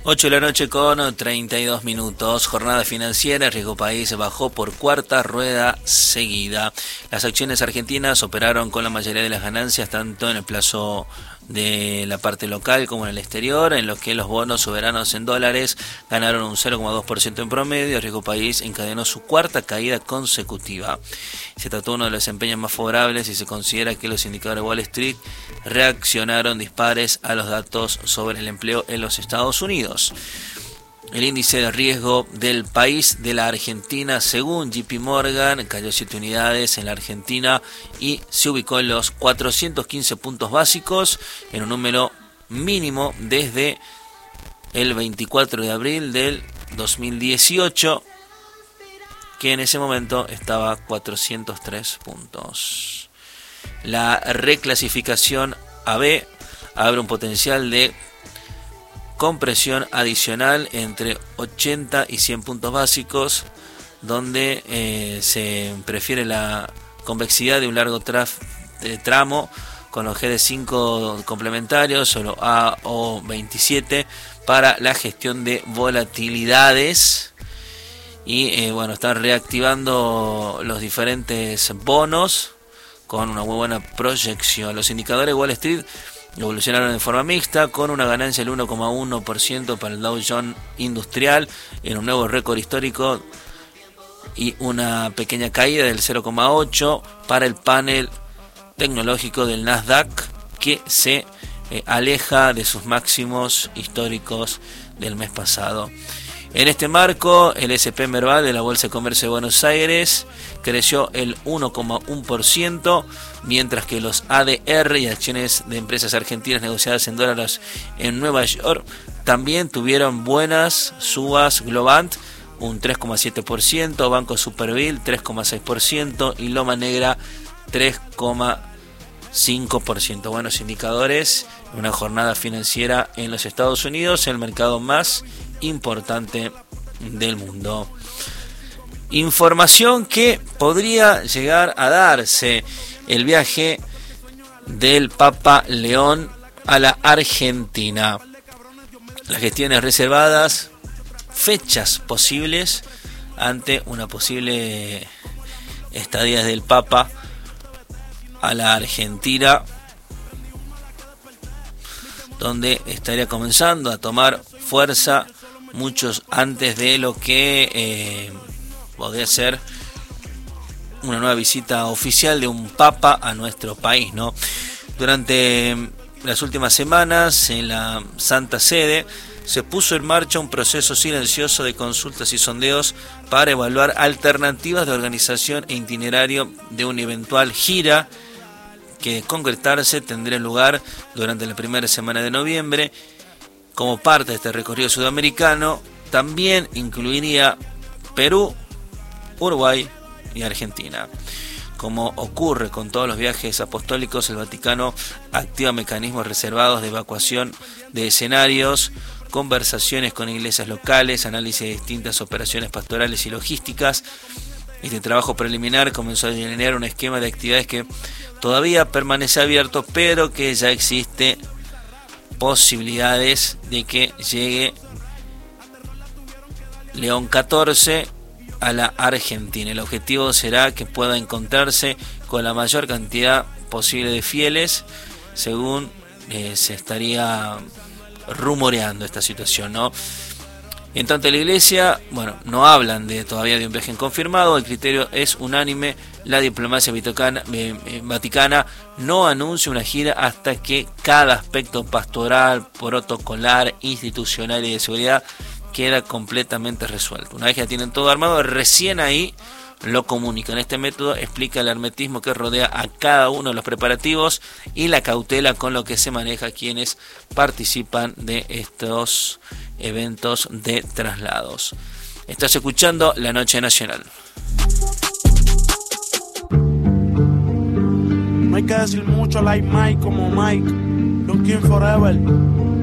8 de la noche con 32 minutos. Jornada financiera, riesgo país bajó por cuarta rueda seguida. Las acciones argentinas operaron con la mayoría de las ganancias, tanto en el plazo de la parte local como en el exterior, en los que los bonos soberanos en dólares ganaron un 0,2% en promedio. Riesgo país encadenó su cuarta caída consecutiva. Se trató de uno de los desempeños más favorables y se considera que los indicadores de Wall Street reaccionaron dispares a los datos sobre el empleo en los Estados Unidos. El índice de riesgo del país de la Argentina, según JP Morgan, cayó 7 unidades en la Argentina y se ubicó en los 415 puntos básicos, en un número mínimo desde el 24 de abril del 2018, que en ese momento estaba a 403 puntos. La reclasificación AB abre un potencial de compresión adicional entre 80 y 100 puntos básicos, donde se prefiere la convexidad de un largo tramo con los GD5 complementarios, solo A o 27, para la gestión de volatilidades. Y bueno, están reactivando los diferentes bonos con una muy buena proyección. Los indicadores de Wall Street evolucionaron de forma mixta, con una ganancia del 1,1% para el Dow Jones Industrial en un nuevo récord histórico y una pequeña caída del 0,8% para el panel tecnológico del Nasdaq, que se aleja de sus máximos históricos del mes pasado. En este marco, el S&P Merval de la Bolsa de Comercio de Buenos Aires creció el 1,1%, mientras que los ADR y acciones de empresas argentinas negociadas en dólares en Nueva York también tuvieron buenas subas. Globant un 3,7%, Banco Superville 3,6% y Loma Negra 3,5%. Buenos indicadores, una jornada financiera en los Estados Unidos, el mercado más importante del mundo. Información que podría llegar a darse: el viaje del Papa León a la Argentina, las gestiones reservadas, fechas posibles ante una posible estadía del Papa a la Argentina, donde estaría comenzando a tomar fuerza muchos antes de lo que podría ser una nueva visita oficial de un papa a nuestro país, ¿no? Durante las últimas semanas, en la Santa Sede se puso en marcha un proceso silencioso de consultas y sondeos para evaluar alternativas de organización e itinerario de una eventual gira que, de concretarse, tendría lugar durante la primera semana de noviembre. Como parte de este recorrido sudamericano, también incluiría Perú, Uruguay y Argentina. Como ocurre con todos los viajes apostólicos, el Vaticano activa mecanismos reservados de evacuación de escenarios, conversaciones con iglesias locales, análisis de distintas operaciones pastorales y logísticas. Este trabajo preliminar comenzó a delinear un esquema de actividades que todavía permanece abierto, pero que ya existe posibilidades de que llegue León XIV a la Argentina. El objetivo será que pueda encontrarse con la mayor cantidad posible de fieles, según se estaría rumoreando esta situación, ¿no? En tanto, la Iglesia, no hablan todavía de un viaje confirmado. El criterio es unánime. La diplomacia vaticana no anuncia una gira hasta que cada aspecto pastoral, protocolar, institucional y de seguridad queda completamente resuelto. Una vez que ya tienen todo armado, recién ahí lo comunican. Este método explica el hermetismo que rodea a cada uno de los preparativos y la cautela con lo que se maneja quienes participan de estos eventos de traslados. Estás escuchando La Noche Nacional. No hay que decir mucho, like Mike, como Mike, Don King Forever.